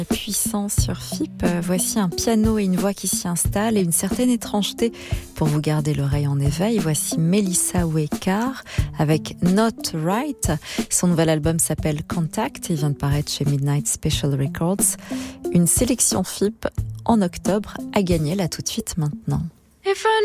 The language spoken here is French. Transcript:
Puissant sur FIP, voici un piano et une voix qui s'y installent et une certaine étrangeté pour vous garder l'oreille en éveil. Voici Melissa Wekar avec Not Right. Son nouvel album s'appelle Contact, il vient de paraître chez Midnight Special Records. Une sélection FIP en octobre à gagner là tout de suite maintenant.